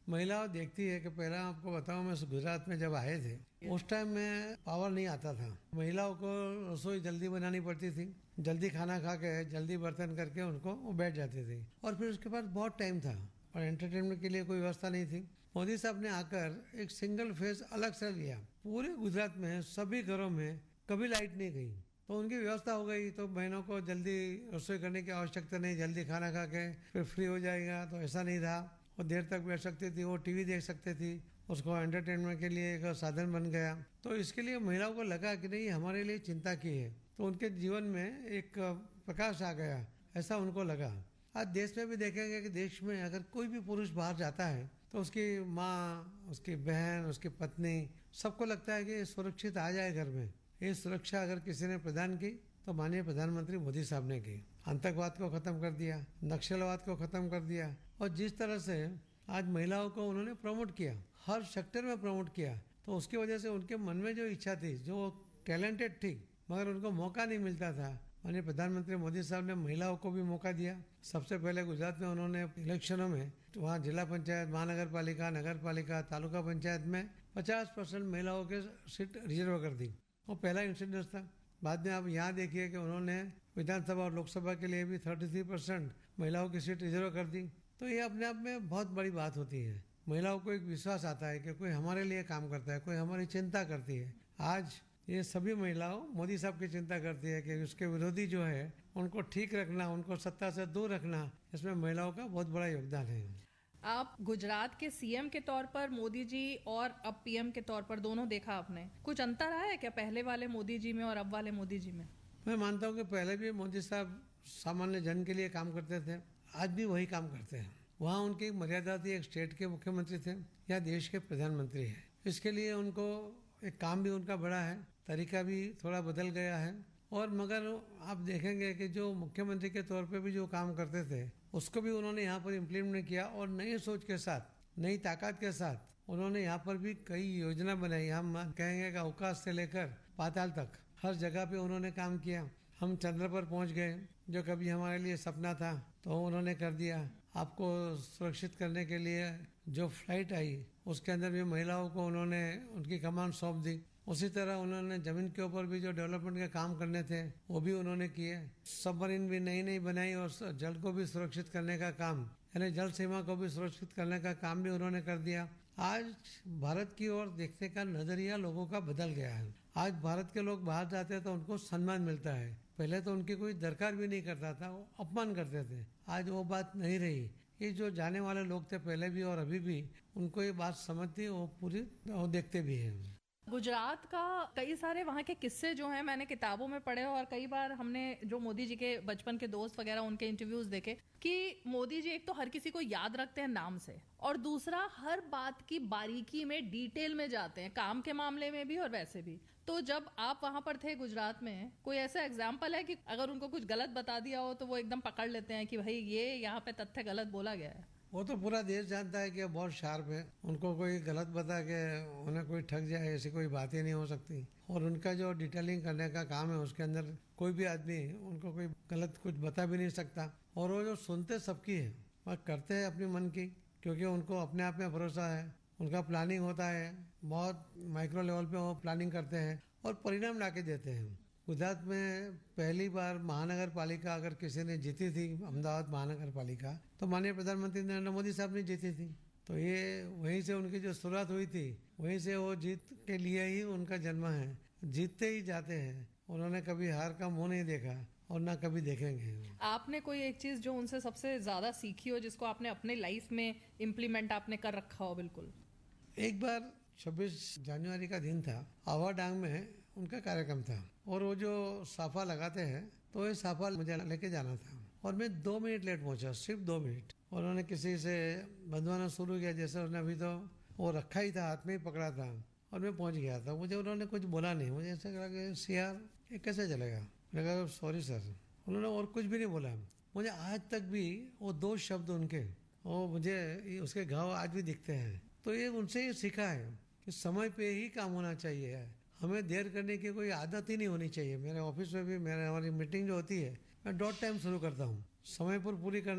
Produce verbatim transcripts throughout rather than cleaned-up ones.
महिलाओं देखती है कि पहले आपको बताऊं, मैं गुजरात में जब आए थे उस टाइम में पावर नहीं आता था। महिलाओं को रसोई जल्दी बनानी पड़ती थी, जल्दी खाना खा के जल्दी बर्तन करके उनको वो बैठ जाती थी और फिर उसके पास बहुत टाइम था और एंटरटेनमेंट के लिए कोई व्यवस्था नहीं थी। मोदी साहब ने आकर एक सिंगल फेज अलग से लिया। पूरे गुजरात में सभी घरों में कभी लाइट नहीं गई तो उनकी व्यवस्था हो गई, तो बहनों को जल्दी रसोई करने की आवश्यकता नहीं, जल्दी खाना खा के फिर फ्री हो जाएगा। तो ऐसा नहीं था, वो देर तक बैठ सकती थी, वो टीवी देख सकती थी, उसको एंटरटेनमेंट के लिए एक साधन बन गया। तो इसके लिए महिलाओं को लगा कि नहीं, हमारे लिए चिंता की है, तो उनके जीवन में एक प्रकाश आ गया, ऐसा उनको लगा। आज देश में भी देखेंगे कि देश में अगर कोई भी पुरुष बाहर जाता है तो उसकी माँ, उसकी बहन, उसकी पत्नी, सबको लगता है कि सुरक्षित आ जाए घर में। ये सुरक्षा अगर किसी ने प्रदान की तो माननीय प्रधानमंत्री मोदी साहब ने की। आतंकवाद को खत्म कर दिया, नक्सलवाद को खत्म कर दिया और जिस तरह से आज महिलाओं को उन्होंने प्रमोट किया, हर सेक्टर में प्रमोट किया, तो उसकी वजह से उनके मन में जो इच्छा थी, जो टैलेंटेड थी, मगर उनको मौका नहीं मिलता था, माननीय प्रधानमंत्री मोदी साहब ने महिलाओं को भी मौका दिया। सबसे पहले गुजरात में उन्होंने इलेक्शनों में तो वहाँ जिला पंचायत, महानगर पालिका, नगर पालिका, तालुका पंचायत में पचास परसेंट महिलाओं के सीट रिजर्व कर दी। वो पहला इंसिडेंस था। बाद में आप यहाँ देखिए कि उन्होंने विधानसभा और लोकसभा के लिए भी तैंतीस परसेंट महिलाओं की सीट रिजर्व कर दी। तो ये अपने आप में बहुत बड़ी बात होती है। महिलाओं को एक विश्वास आता है कि कोई हमारे लिए काम करता है, कोई हमारी चिंता करती है। आज ये सभी महिलाओं मोदी साहब की चिंता करती है कि उसके विरोधी जो है उनको ठीक रखना, उनको सत्ता से दूर रखना, इसमें महिलाओं का बहुत बड़ा योगदान है। आप गुजरात के सीएम के तौर पर मोदी जी और अब पीएम के तौर पर दोनों देखा आपने, कुछ अंतर आया है क्या पहले वाले मोदी जी में और अब वाले मोदी जी में? मैं मानता हूँ कि पहले भी मोदी साहब सामान्य जन के लिए काम करते थे, आज भी वही काम करते हैं। वहाँ उनकी एक मर्यादा थी, एक स्टेट के मुख्यमंत्री थे या देश के प्रधानमंत्री है। इसके लिए उनको एक काम भी उनका बड़ा है, तरीका भी थोड़ा बदल गया है। और मगर आप देखेंगे कि जो मुख्यमंत्री के तौर पे भी जो काम करते थे उसको भी उन्होंने यहाँ पर इम्प्लीमेंट किया और नई सोच के साथ, नई ताकत के साथ उन्होंने यहाँ पर भी कई योजना बनाई। हम कहेंगे कि अवकाश से लेकर पाताल तक हर जगह पे उन्होंने काम किया। हम चंद्र पर पहुंच गए, जो कभी हमारे लिए सपना था तो उन्होंने कर दिया। आपको सुरक्षित करने के लिए जो फ्लाइट आई उसके अंदर भी महिलाओं को उन्होंने उनकी कमान सौंप दी। उसी तरह उन्होंने जमीन के ऊपर भी जो डेवलपमेंट के काम करने थे वो भी उन्होंने किए। सबमरीन भी नई नई बनाई और जल को भी सुरक्षित करने का काम, यानी जल सीमा को भी सुरक्षित करने का काम भी उन्होंने कर दिया। आज भारत की ओर देखने का नजरिया लोगों का बदल गया है। आज भारत के लोग बाहर जाते हैं तो उनको सम्मान मिलता है। पहले तो उनकी कोई दरकार भी नहीं करता था, वो अपमान करते थे। आज वो बात नहीं रही। ये जो जाने वाले लोग थे पहले भी और अभी भी, उनको ये बात समझती है, वो पूरी वो देखते भी हैं। गुजरात का कई सारे वहाँ के किस्से जो हैं मैंने किताबों में पढ़े और कई बार हमने जो मोदी जी के बचपन के दोस्त वगैरह उनके इंटरव्यूज देखे कि मोदी जी एक तो हर किसी को याद रखते हैं नाम से और दूसरा हर बात की बारीकी में, डिटेल में जाते हैं, काम के मामले में भी और वैसे भी। तो जब आप वहां पर थे गुजरात में, कोई ऐसा एग्जाम्पल है कि अगर उनको कुछ गलत बता दिया हो तो वो एकदम पकड़ लेते हैं कि भाई ये यहाँ पे तथ्य गलत बोला गया है? वो तो पूरा देश जानता है कि बहुत शार्प है। उनको कोई गलत बता के उन्हें कोई ठग जाए ऐसी कोई बात ही नहीं हो सकती। और उनका जो डिटेलिंग करने का काम है उसके अंदर कोई भी आदमी उनको कोई गलत कुछ बता भी नहीं सकता। और वो जो सुनते सबकी है वह करते हैं अपनी मन की, क्योंकि उनको अपने आप में भरोसा है। उनका प्लानिंग होता है, बहुत माइक्रो लेवल पे वो प्लानिंग करते हैं और परिणाम ला के देते हैं। गुजरात में पहली बार महानगर पालिका अगर किसी ने जीती थी, अहमदाबाद महानगर पालिका, तो माननीय प्रधानमंत्री नरेंद्र मोदी साहब ने जीती थी। तो ये वहीं से उनकी जो शुरुआत हुई थी, वहीं से वो जीत के लिए ही उनका जन्म है। जीतते ही जाते हैं, उन्होंने कभी हार का मुंह नहीं देखा और ना कभी देखेंगे। आपने कोई एक चीज जो उनसे सबसे ज्यादा सीखी हो, जिसको आपने अपने लाइफ में इम्प्लीमेंट आपने कर रखा हो? बिल्कुल। एक बार छब्बीस जनवरी का दिन था, आवाडांग में उनका कार्यक्रम था और वो जो साफा लगाते हैं तो ये साफा मुझे लेके जाना था और मैं दो मिनट लेट पहुंचा, सिर्फ दो मिनट। उन्होंने किसी से बंधवाना शुरू किया, जैसे उन्होंने अभी तो वो रखा ही था, हाथ में ही पकड़ा था और मैं पहुंच गया था। मुझे उन्होंने कुछ बोला नहीं, मुझे ऐसा लगा कि सीआर ये कैसे चलेगा। मैंने कहा सॉरी सर। उन्होंने और कुछ भी नहीं बोला। मुझे आज तक भी वो दो शब्द उनके, वो मुझे उसके घाव आज भी दिखते हैं। तो ये उनसे ये सीखा है कि समय पे ही काम होना चाहिए, हमें देर करने की कोई आदत ही नहीं होनी चाहिए। मेरे ऑफिस में भी मेरे हमारी मीटिंग जो होती है मैं डॉट टाइम शुरू करता हूँ, समय पर पूरी करना।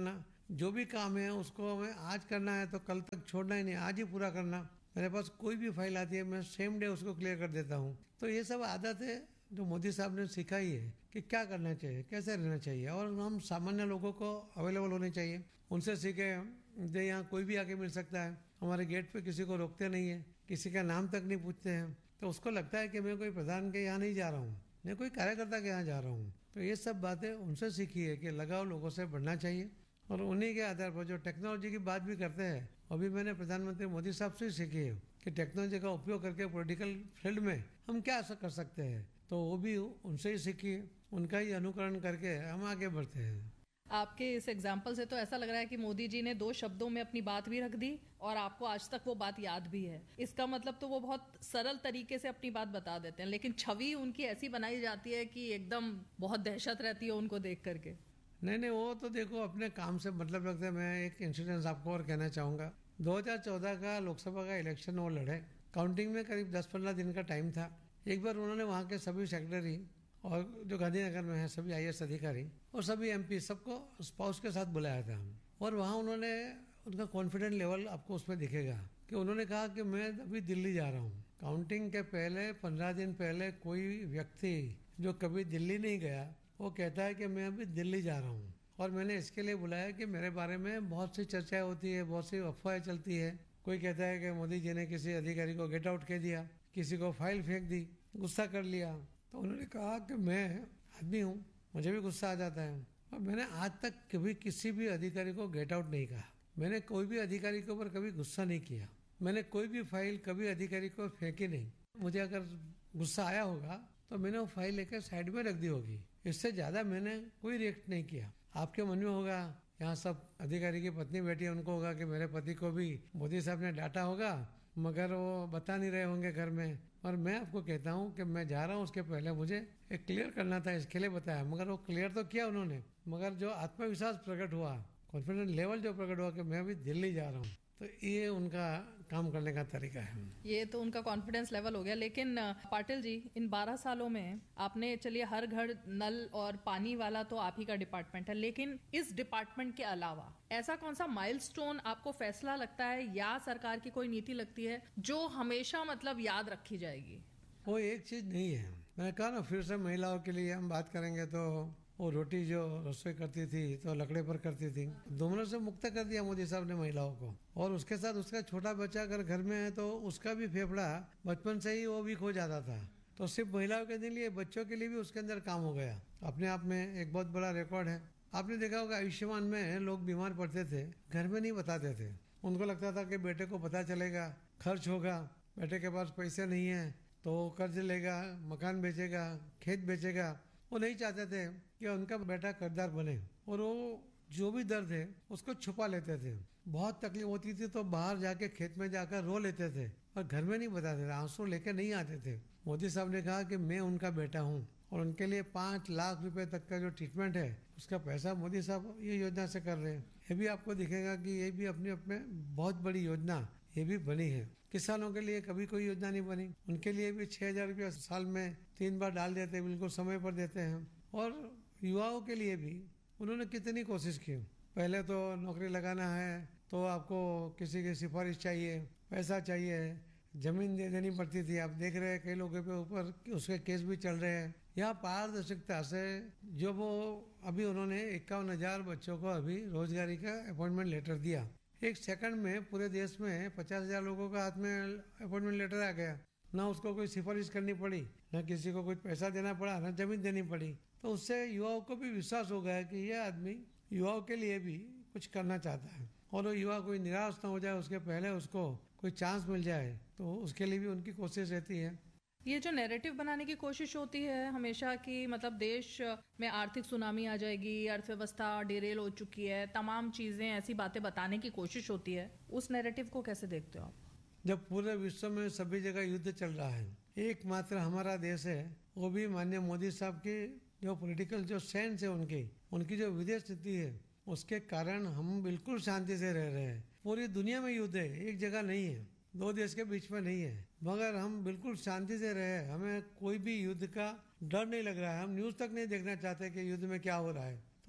जो भी काम है उसको हमें आज करना है तो कल तक छोड़ना ही नहीं, आज ही पूरा करना। मेरे पास कोई भी फाइल आती है मैं सेम डे उसको क्लियर कर देता हूँ। तो ये सब आदत है जो मोदी साहब ने सिखाई है कि क्या करना चाहिए, कैसे रहना चाहिए, और हम सामान्य लोगों को अवेलेबल होने चाहिए। उनसे सीखे। जो यहाँ कोई भी आके मिल सकता है, हमारे गेट पे किसी को रोकते नहीं है, किसी का नाम तक नहीं पूछते हैं। तो उसको लगता है कि मैं कोई प्रधान के यहाँ नहीं जा रहा हूँ, मैं कोई कार्यकर्ता के यहाँ जा रहा हूँ। तो ये सब बातें उनसे सीखी है कि लगाव लोगों से बढ़ना चाहिए। और उन्हीं के आधार पर जो टेक्नोलॉजी की बात भी करते हैं, अभी मैंने प्रधानमंत्री मोदी साहब से सीखी है कि टेक्नोलॉजी का उपयोग करके पॉलिटिकल फील्ड में हम क्या कर सकते हैं। तो वो भी उनसे ही सीखी है, उनका ही अनुकरण करके हम आगे बढ़ते हैं। आपके इस एग्जाम्पल से तो ऐसा लग रहा है कि मोदी जी ने दो शब्दों में अपनी बात भी रख दी और आपको आज तक वो बात याद भी है। इसका मतलब तो वो बहुत सरल तरीके से अपनी बात बता देते हैं, लेकिन छवि उनकी ऐसी बनाई जाती है कि एकदम बहुत दहशत रहती है उनको देख करके। नहीं नहीं, वो तो देखो अपने काम से मतलब रखते हैं। मैं एक इंसिडेंस आपको और कहना चाहूँगा। दो हज़ार चौदह का लोकसभा का इलेक्शन वो लड़े, काउंटिंग में करीब दस पंद्रह दिन का टाइम था। एक बार उन्होंने वहाँ के सभी सेक्रेटरी और जो गांधीनगर में है सभी आई ए एस अधिकारी और सभी एम पी सबको स्पाउस के साथ बुलाया था। और वहाँ उन्होंने उनका कॉन्फिडेंस लेवल आपको उसमें दिखेगा कि उन्होंने कहा कि मैं अभी दिल्ली जा रहा हूँ। काउंटिंग के पहले पंद्रह दिन पहले कोई व्यक्ति जो कभी दिल्ली नहीं गया वो कहता है कि मैं अभी दिल्ली जा रहा हूँ और मैंने इसके लिए बुलाया कि मेरे बारे में बहुत सी चर्चाएं होती है, बहुत सी अफवाहें चलती है। कोई कहता है कि मोदी जी ने किसी अधिकारी को गेट आउट कह दिया, किसी को फाइल फेंक दी, गुस्सा कर लिया। तो उन्होंने कहा कि मैं आदमी हूँ, मुझे भी गुस्सा आ जाता है और मैंने आज तक कभी किसी भी अधिकारी को गेट आउट नहीं कहा। मैंने कोई भी अधिकारी के ऊपर कभी गुस्सा नहीं किया। मैंने कोई भी फाइल कभी अधिकारी को फेंकी नहीं। मुझे अगर गुस्सा आया होगा तो मैंने वो फाइल लेकर साइड में रख दी होगी। इससे ज्यादा मैंने कोई रिएक्ट नहीं किया। आपके मन में होगा, यहाँ सब अधिकारी की पत्नी बैठी है, उनको होगा कि मेरे पति को भी मोदी साहब ने डांटा होगा, मगर वो बता नहीं रहे होंगे घर में। और मैं आपको कहता हूँ कि मैं जा रहा हूँ, उसके पहले मुझे एक क्लियर करना था, इसके लिए बताया। मगर वो क्लियर तो किया उन्होंने, मगर जो आत्मविश्वास प्रकट हुआ, कॉन्फिडेंस लेवल जो प्रकट हुआ कि मैं अभी दिल्ली जा रहा हूँ, तो ये उनका काम करने का तरीका है। ये तो उनका कॉन्फिडेंस लेवल हो गया। लेकिन पाटिल जी, इन बारह सालों में आपने, चलिए हर घर नल और पानी वाला तो आप ही का डिपार्टमेंट है, लेकिन इस डिपार्टमेंट के अलावा ऐसा कौन सा माइलस्टोन आपको फैसला लगता है या सरकार की कोई नीति लगती है जो हमेशा मतलब याद रखी जाएगी? वो एक चीज नहीं है। मैंने कहा ना, फिर से महिलाओं के लिए हम बात करेंगे तो वो रोटी जो रसोई करती थी तो लकड़े पर करती थी। दोनों से मुक्त कर दिया मोदी साहब ने महिलाओं को। और उसके साथ उसका छोटा बच्चा अगर घर में है तो उसका भी फेफड़ा बचपन से ही वो वीक हो जाता था। तो सिर्फ महिलाओं के लिए, बच्चों के लिए भी उसके अंदर काम हो गया। अपने आप में एक बहुत बड़ा रिकॉर्ड है। आपने देखा होगा आयुष्मान में लोग बीमार पड़ते थे, घर में नहीं बताते थे। उनको लगता था कि बेटे को पता चलेगा, खर्च होगा, बेटे के पास पैसे नहीं है तो कर्ज लेगा, मकान बेचेगा, खेत बेचेगा। वो नहीं चाहते थे कि उनका बेटा कर्जदार बने और वो जो भी दर्द है उसको छुपा लेते थे। बहुत तकलीफ होती थी तो बाहर जाके खेत में जाकर रो लेते थे और घर में नहीं बताते थे, आंसू लेके नहीं आते थे। मोदी साहब ने कहा कि मैं उनका बेटा हूँ और उनके लिए पाँच लाख रुपए तक का जो ट्रीटमेंट है उसका पैसा मोदी साहब ये योजना से कर रहे हैं। ये भी आपको दिखेगा कि ये भी अपने अपने बहुत बड़ी योजना ये भी बनी है। किसानों के लिए कभी कोई योजना नहीं बनी, उनके लिए भी छह हजार रुपया साल में तीन बार डाल देते हैं, बिल्कुल समय पर देते हैं। और युवाओं के लिए भी उन्होंने कितनी कोशिश की। पहले तो नौकरी लगाना है तो आपको किसी की सिफारिश चाहिए, पैसा चाहिए, जमीन दे देनी पड़ती थी। आप देख रहे हैं कई लोगों के ऊपर उसके केस भी चल रहे हैं। यहाँ पारदर्शिता से जो वो अभी उन्होंने इक्यावन हजार बच्चों को अभी रोजगारी का अपॉइंटमेंट लेटर दिया। एक सेकंड में पूरे देश में पचास हजार लोगों का हाथ में अपॉइंटमेंट लेटर आ गया। ना उसको कोई सिफारिश करनी पड़ी, ना किसी को कुछ पैसा देना पड़ा, ना जमीन देनी पड़ी। तो उससे युवाओं को भी विश्वास हो गया कि यह आदमी युवाओं के लिए भी कुछ करना चाहता है और वो युवा कोई निराश ना हो जाए, उसके पहले उसको कोई चांस मिल जाए, तो उसके लिए भी उनकी कोशिश रहती है। ये जो नैरेटिव बनाने की कोशिश होती है हमेशा की, मतलब देश में आर्थिक सुनामी आ जाएगी, अर्थव्यवस्था डेरेल हो चुकी है, तमाम चीजें, ऐसी बातें बताने की कोशिश होती है, उस नैरेटिव को कैसे देखते हो आप? जब पूरे विश्व में सभी जगह युद्ध चल रहा है, एकमात्र हमारा देश है, वो भी माननीय मोदी साहब की जो पॉलिटिकल जो सेंस है, उनकी उनकी जो विदेश नीति है, उसके कारण हम बिल्कुल शांति से रह रहे हैं। पूरी दुनिया में युद्ध है, एक जगह नहीं है, दो देश के बीच में नहीं है, मगर हम बिल्कुल शांति से रहे। हमें कोई भी युद्ध का डर नहीं लग रहा है। हम न्यूज तक नहीं देखना चाहते कि युद्ध में क्या हो रहा है। तो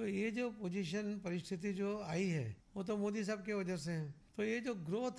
तो ये जो पोजीशन परिस्थिति जो आई है वो तो मोदी साहब की वजह से है। तो ये जो ग्रोथ